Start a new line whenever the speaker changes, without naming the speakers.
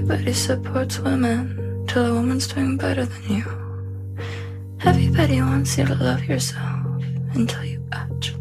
Everybody supports women till a woman's doing better than you. Everybody wants you to love yourself until you actually